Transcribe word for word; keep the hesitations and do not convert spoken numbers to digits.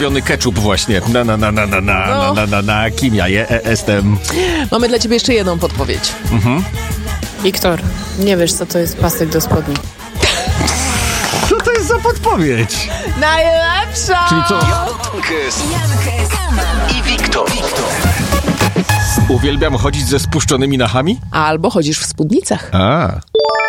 zrobiony ketchup właśnie. Na, na, na, na, na, na, No. na, na, na, kim ja je, e, jestem. Mamy dla ciebie jeszcze jedną podpowiedź. Wiktor, nie wiesz, co to jest pasek do spodni. Co to jest za podpowiedź? Najlepsza! Czyli co? Jankes i Wiktor. Uwielbiam chodzić ze spuszczonymi nachami? Albo chodzisz w spódnicach. A.